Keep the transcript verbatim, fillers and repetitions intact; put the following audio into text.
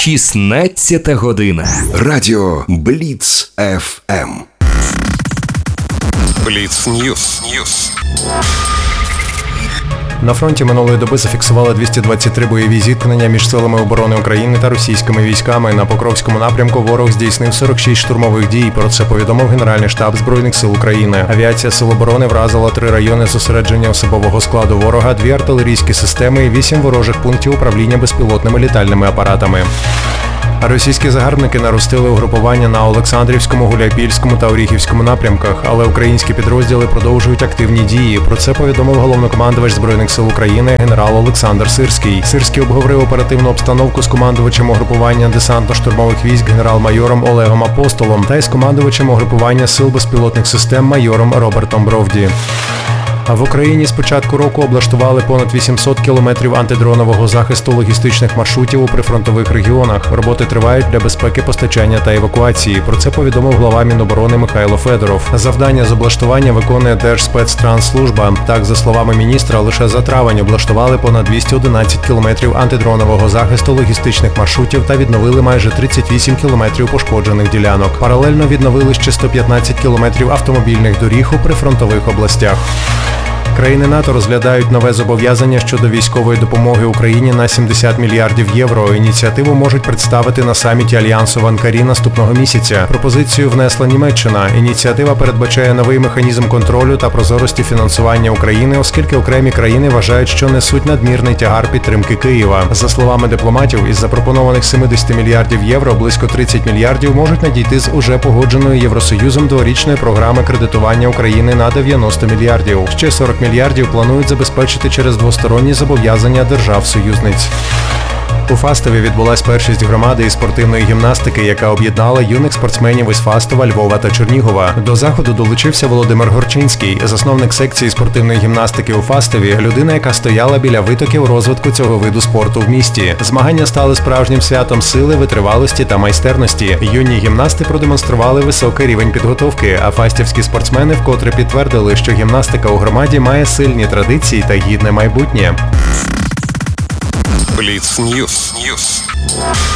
шістнадцята година. Радіо Бліц еф ем. Бліц Ньюс. На фронті минулої доби зафіксували двісті двадцять три бойові зіткнення між силами оборони України та російськими військами. На Покровському напрямку ворог здійснив сорок шість штурмових дій. Про це повідомив Генеральний штаб Збройних сил України. Авіація Сил оборони вразила три райони зосередження особового складу ворога, дві артилерійські системи і вісім ворожих пунктів управління безпілотними літальними апаратами. Російські загарбники наростили угрупування на Олександрівському, Гуляйпільському та Оріхівському напрямках, але українські підрозділи продовжують активні дії. Про це повідомив головнокомандувач Збройних сил України генерал Олександр Сирський. Сирський обговорив оперативну обстановку з командувачем угрупування десантно-штурмових військ генерал-майором Олегом Апостолом та із командувачем угрупування сил безпілотних систем майором Робертом Бровді. А в Україні з початку року облаштували понад вісімсот кілометрів антидронового захисту логістичних маршрутів у прифронтових регіонах. Роботи тривають для безпеки постачання та евакуації. Про це повідомив глава Міноборони Михайло Федоров. Завдання з облаштування виконує Держспецтрансслужба. Так, за словами міністра, лише за травень облаштували понад двісті одинадцять кілометрів антидронового захисту логістичних маршрутів та відновили майже тридцять вісім кілометрів пошкоджених ділянок. Паралельно відновили ще сто п'ятнадцять кілометрів автомобільних доріг у прифронтових областях. Країни НАТО розглядають нове зобов'язання щодо військової допомоги Україні на сімдесят мільярдів євро. Ініціативу можуть представити на саміті Альянсу в Анкарі наступного місяця. Пропозицію внесла Німеччина. Ініціатива передбачає новий механізм контролю та прозорості фінансування України, оскільки окремі країни вважають, що несуть надмірний тягар підтримки Києва. За словами дипломатів, із запропонованих сімдесят мільярдів євро близько тридцять мільярдів можуть надійти з уже погодженої Євросоюзом дворічної програми кредитування України на дев'яносто мільярдів. Ще сорок мільярдів планують забезпечити через двосторонні зобов'язання держав-союзниць. У Фастові відбулась першість громади із спортивної гімнастики, яка об'єднала юних спортсменів із Фастова, Львова та Чернігова. До заходу долучився Володимир Горчинський, засновник секції спортивної гімнастики у Фастові, людина, яка стояла біля витоків розвитку цього виду спорту в місті. Змагання стали справжнім святом сили, витривалості та майстерності. Юні гімнасти продемонстрували високий рівень підготовки, а фастівські спортсмени вкотре підтвердили, що гімнастика у громаді має сильні традиції та гідне майбутнє. Бліц Ньюс.